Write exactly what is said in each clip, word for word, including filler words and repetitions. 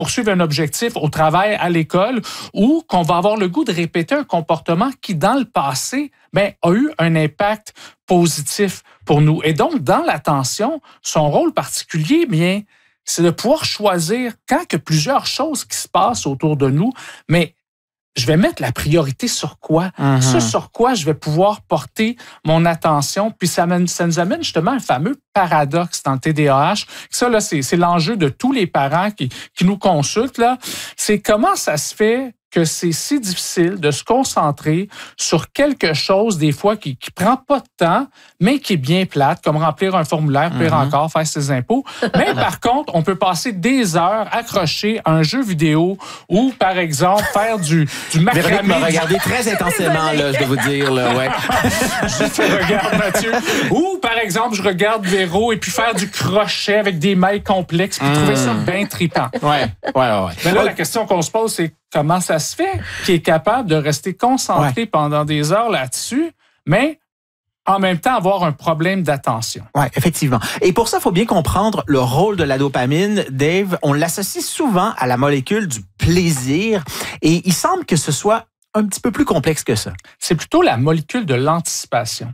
poursuivre un objectif au travail, à l'école, ou qu'on va avoir le goût de répéter un comportement qui, dans le passé, ben, a eu un impact positif pour nous. Et donc, dans l'attention, son rôle particulier, bien, c'est de pouvoir choisir quand il y a plusieurs choses qui se passent autour de nous, mais je vais mettre la priorité sur quoi? Mm-hmm. Ce sur quoi je vais pouvoir porter mon attention. Puis ça, mène, ça nous amène justement un fameux paradoxe dans le T D A H. Ça, là, c'est, c'est l'enjeu de tous les parents qui, qui nous consultent, là. C'est comment ça se fait que c'est si difficile de se concentrer sur quelque chose, des fois, qui ne prend pas de temps, mais qui est bien plate, comme remplir un formulaire, pire mm-hmm. encore, faire ses impôts. Mais par contre, on peut passer des heures accrochés à un jeu vidéo ou, par exemple, faire du, du macramé. Véronique m'a regardé très intensément, là, je dois vous dire. Là, ouais. Je te regarde, Mathieu. Ou, par exemple, je regarde Véro et puis faire du crochet avec des mailles complexes puis mm. trouver ça bien trippant. Ouais, ouais, ouais. Mais là, la question qu'on se pose, c'est comment ça se fait qu'il est capable de rester concentré ouais. pendant des heures là-dessus, mais en même temps avoir un problème d'attention. Oui, effectivement. Et pour ça, il faut bien comprendre le rôle de la dopamine. Dave, on l'associe souvent à la molécule du plaisir et il semble que ce soit un petit peu plus complexe que ça. C'est plutôt la molécule de l'anticipation.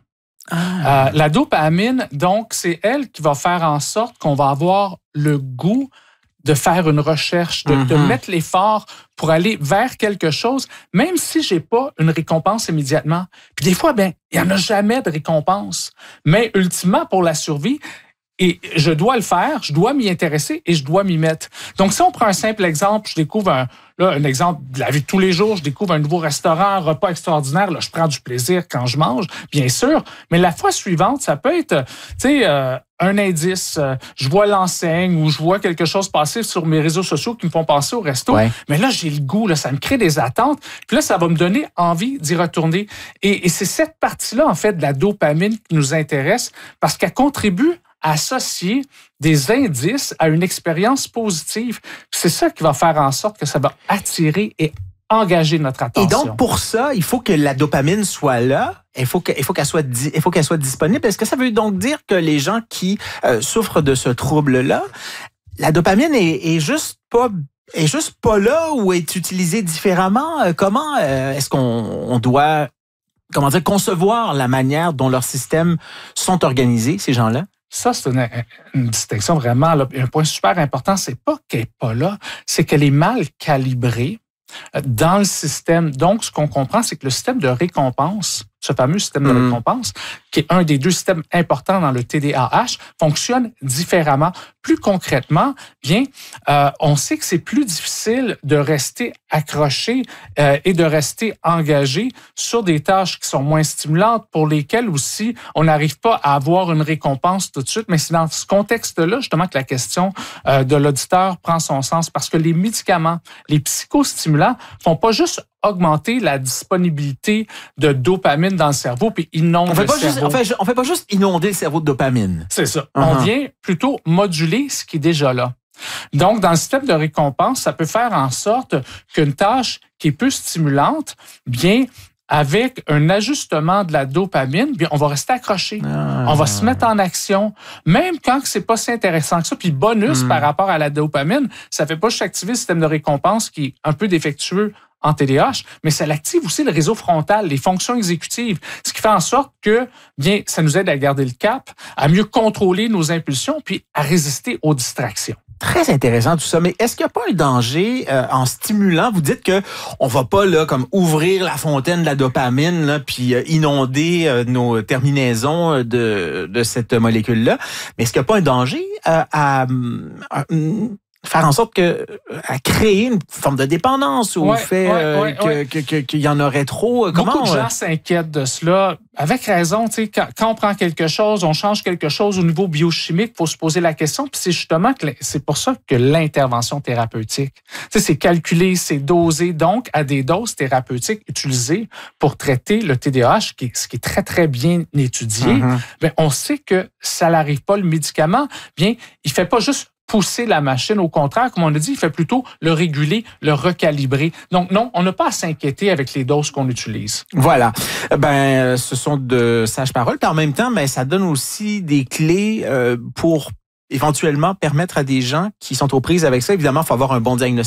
Ah. Euh, la dopamine, donc, c'est elle qui va faire en sorte qu'on va avoir le goût de faire une recherche, de, mm-hmm. de mettre l'effort pour aller vers quelque chose, même si j'ai pas une récompense immédiatement. Puis des fois, ben, il y en a jamais de récompense. Mais ultimement, pour la survie, et je dois le faire, je dois m'y intéresser et je dois m'y mettre. Donc, si on prend un simple exemple, je découvre un, là, un exemple de la vie de tous les jours, je découvre un nouveau restaurant, un repas extraordinaire, là, je prends du plaisir quand je mange, bien sûr, mais la fois suivante, ça peut être, tu sais, euh, un indice, euh, je vois l'enseigne ou je vois quelque chose passer sur mes réseaux sociaux qui me font penser au resto, ouais. mais là, j'ai le goût, là, ça me crée des attentes, puis là, ça va me donner envie d'y retourner. Et, et c'est cette partie-là, en fait, de la dopamine qui nous intéresse parce qu'elle contribue à associer des indices à une expérience positive. C'est ça qui va faire en sorte que ça va attirer et engager notre attention. Et donc, pour ça, il faut que la dopamine soit là. Il faut, que, il faut qu'elle soit, il faut qu'elle soit disponible. Est-ce que ça veut donc dire que les gens qui euh, souffrent de ce trouble-là, la dopamine est, est juste pas est juste pas là ou est utilisée différemment? Comment euh, est-ce qu'on on doit comment dire concevoir la manière dont leurs systèmes sont organisés, ces gens-là? Ça, c'est une, une distinction vraiment, là, un point super important, c'est pas qu'elle n'est pas là, c'est qu'elle est mal calibrée dans le système. Donc, ce qu'on comprend, c'est que le système de récompense, ce fameux système de mmh. récompense, qui est un des deux systèmes importants dans le T D A H, fonctionne différemment. Plus concrètement, bien, euh, on sait que c'est plus difficile de rester accroché euh, et de rester engagé sur des tâches qui sont moins stimulantes, pour lesquelles aussi on n'arrive pas à avoir une récompense tout de suite. Mais c'est dans ce contexte-là, justement, que la question euh, de l'auditeur prend son sens, parce que les médicaments, les psychostimulants, font pas juste augmenter la disponibilité de dopamine dans le cerveau, puis inonde on fait le pas cerveau. Juste, on, fait, on fait pas juste inonder le cerveau de dopamine. C'est ça. Uh-huh. On vient plutôt moduler ce qui est déjà là. Donc, dans le système de récompense, ça peut faire en sorte qu'une tâche qui est peu stimulante, bien, avec un ajustement de la dopamine, bien, on va rester accroché. Ah. On va se mettre en action, même quand c'est pas si intéressant que ça. Puis bonus mm. par rapport à la dopamine, ça fait pas juste activer le système de récompense qui est un peu défectueux en T D A H, mais ça active aussi le réseau frontal, les fonctions exécutives, ce qui fait en sorte que, bien, ça nous aide à garder le cap, à mieux contrôler nos impulsions, puis à résister aux distractions. Très intéressant tout ça, mais est-ce qu'il n'y a pas un danger euh, en stimulant? Vous dites que on va pas là comme ouvrir la fontaine de la dopamine là, puis euh, inonder euh, nos terminaisons de de cette molécule-là, mais est-ce qu'il n'y a pas un danger euh, à, à, à faire en sorte que à créer une forme de dépendance ou ouais, au fait ouais, euh, ouais, que, ouais. Que, que, qu'il y en aurait trop? Comment Beaucoup de on... gens s'inquiètent de cela. Avec raison, tu sais, quand, quand on prend quelque chose, on change quelque chose au niveau biochimique, il faut se poser la question. Puis c'est justement que c'est pour ça que l'intervention thérapeutique, tu sais, c'est calculé, c'est dosé, donc à des doses thérapeutiques utilisées pour traiter le T D A H, qui, ce qui est très, très bien étudié. Mm-hmm. Bien, on sait que ça n'arrive pas, le médicament. Bien, il fait pas juste pousser la machine. Au contraire, comme on a dit, il fait plutôt le réguler, le recalibrer. Donc non, on n'a pas à s'inquiéter avec les doses qu'on utilise. Voilà. Ben, ce sont de sages paroles. Puis en même temps, ben, ça donne aussi des clés euh, pour éventuellement permettre à des gens qui sont aux prises avec ça, évidemment, il faut avoir un bon diagnostic